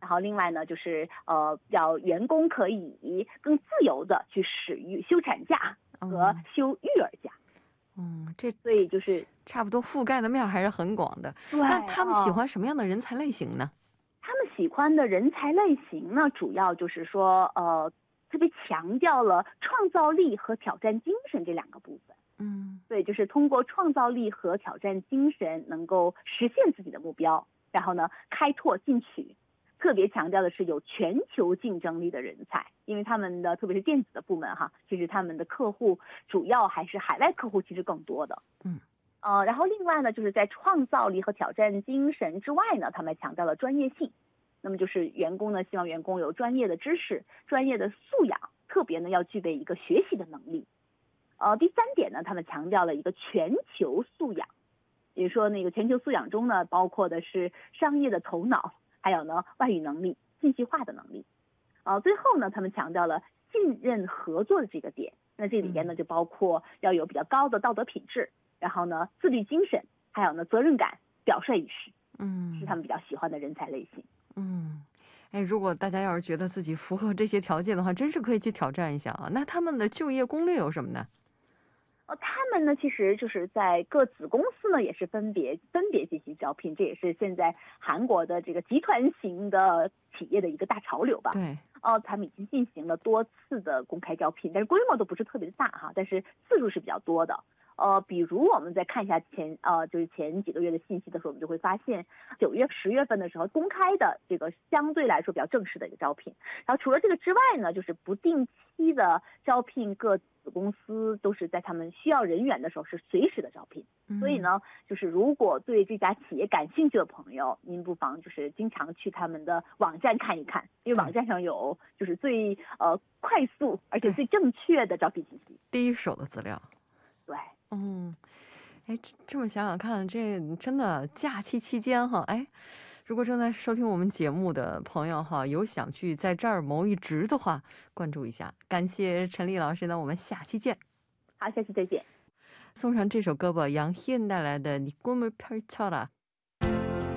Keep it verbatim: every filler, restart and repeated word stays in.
然后另外呢就是呃要员工可以更自由的去使用休产假和休育儿假。 嗯，这所以就是差不多覆盖的面还是很广的。那他们喜欢什么样的人才类型呢？ 他们喜欢的人才类型呢，主要就是说呃特别强调了创造力和挑战精神这两个部分。 嗯， 对，就是通过创造力和挑战精神能够实现自己的目标，然后呢开拓进取。特别强调的是有全球竞争力的人才，因为他们的特别是电子的部门哈，其实他们的客户主要还是海外客户，其实更多的。 嗯， 呃，然后另外呢，就是在创造力和挑战精神之外呢，他们强调了专业性。那么就是员工呢，希望员工有专业的知识、专业的素养，特别呢要具备一个学习的能力。呃，第三点呢，他们强调了一个全球素养，比如说那个全球素养中呢，包括的是商业的头脑。还有呢，外语能力、信息化的能力，呃，最后呢，他们强调了信任合作的这个点。那这里边呢，就包括要有比较高的道德品质，然后呢，自律精神，还有呢，责任感、表率意识，嗯，是他们比较喜欢的人才类型。 嗯，哎，如果大家要是觉得自己符合这些条件的话，真是可以去挑战一下啊。那他们的就业攻略有什么呢？ 呃，他们呢，其实就是在各子公司呢，也是分别分别进行招聘，这也是现在韩国的这个集团型的企业的一个大潮流吧。 对， 哦，他们已经进行了多次的公开招聘，但是规模都不是特别的大哈，但是次数是比较多的。呃，比如我们再看一下前呃，就是前几个月的信息的时候，我们就会发现，九月、十月份的时候公开的这个相对来说比较正式的一个招聘。然后除了这个之外呢，就是不定期的招聘各子公司都是在他们需要人员的时候是随时的招聘。所以呢，就是如果对这家企业感兴趣的朋友，您不妨就是经常去他们的网站看一看，因为网站上有就是最呃快速而且最正确的招聘信息， 第一手的资料。 对。 嗯，哎，这么想想看，这真的假期期间哈，哎，如果正在收听我们节目的朋友哈，有想去在这儿谋一职的话，关注一下。感谢陈丽老师呢，我们下期见。 好，下期再见。 送上这首歌吧，杨宪带来的《你꿈을펼쳐라》。